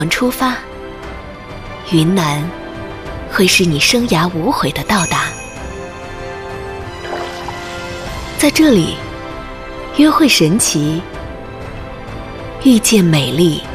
出发，云南会是你生涯无悔的到达。在这里，约会神奇，遇见美丽。